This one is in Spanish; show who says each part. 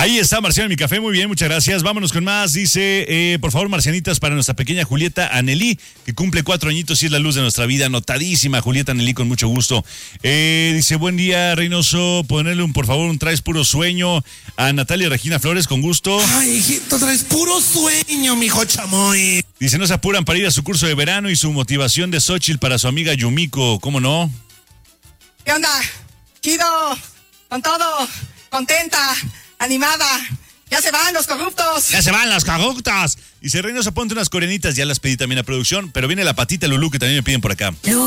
Speaker 1: Ahí está Marciano en mi café, muy bien, muchas gracias. Vámonos con más. Dice, por favor, marcianitas para nuestra pequeña Julieta Anelí, que cumple 4 añitos y es la luz de nuestra vida. Anotadísima, Julieta Anelí, con mucho gusto. Dice, buen día, Reynoso. Ponerle por favor, un traes puro sueño a Natalia Regina Flores, con gusto.
Speaker 2: Ay, hijito, traes puro sueño, mijo chamoy.
Speaker 1: Dice, no se apuran para ir a su curso de verano y su motivación de Xóchitl para su amiga Yumiko, ¿cómo no?
Speaker 3: ¿Qué onda? Chido, con todo, contenta, animada. Ya se van los corruptos.
Speaker 1: Ya se van las corruptas. Dice, Reynoso, ponte unas coreanitas, ya las pedí también a producción, pero viene la patita Lulú que también me piden por acá.